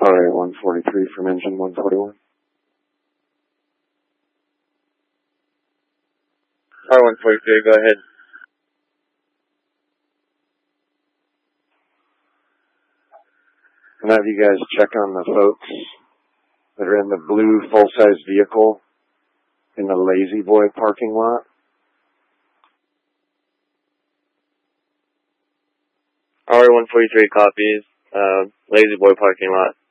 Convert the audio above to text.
Alright, 143 from engine 141. R143, go ahead. And have you guys check on the folks that are in the blue full-size vehicle in the Lazy Boy parking lot. R143 copies, Lazy Boy parking lot.